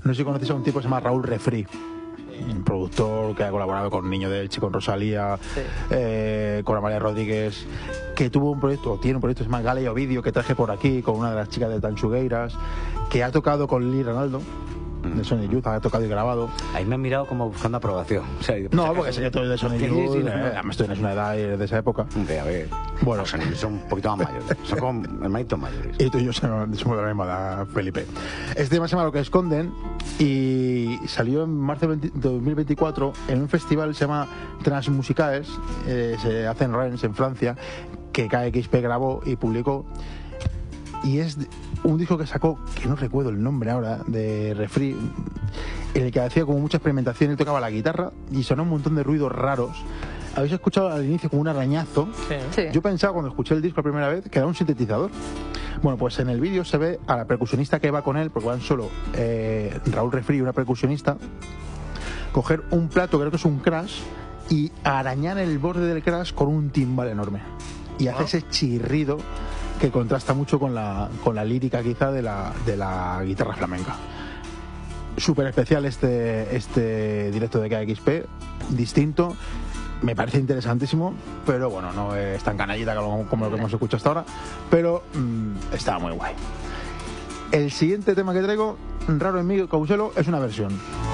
No sé si conocéis a un tipo que se llama Raúl Refri, un productor que ha colaborado con Niño de Elche, con Rosalía, con Amalia Rodríguez, que tuvo un proyecto, o tiene un proyecto que se llama Gala y Ovidio, que traje por aquí con una de las chicas de Tanchugueiras, que ha tocado con Lee Ranaldo de Sony Youth, ha tocado y grabado. Ahí me han mirado como buscando aprobación. O sea, no, porque sé que tú eres de Sony Youth, sí, además tú tienes una edad de esa época. A ver, bueno, Sony Youth son un poquito más mayores, son como hermanitos mayores. Y tú y yo somos de la misma edad, Felipe. Este tema se llama Lo que esconden y salió en marzo de 2024 en un festival que se llama Transmusicaes, se hace en Rennes, en Francia, que KXP grabó y publicó. Y es un disco que sacó, que no recuerdo el nombre ahora, de Refri, en el que hacía como mucha experimentación. Él tocaba la guitarra y sonó un montón de ruidos raros. Habéis escuchado al inicio como un arañazo. Sí. Yo pensaba cuando escuché el disco la primera vez que era un sintetizador. Bueno, pues en el vídeo se ve a la percusionista que va con él, porque van solo Raúl Refri y una percusionista, coger un plato, creo que es un crash, y arañar el borde del crash con un timbal enorme. Y hace ese chirrido que contrasta mucho con la lírica quizá de la guitarra flamenca. Súper especial este directo de KXP, distinto, me parece interesantísimo, pero bueno, no es tan canallita como lo que hemos escuchado hasta ahora, pero está muy guay. El siguiente tema que traigo, Raro en mí, Causelo, es una versión.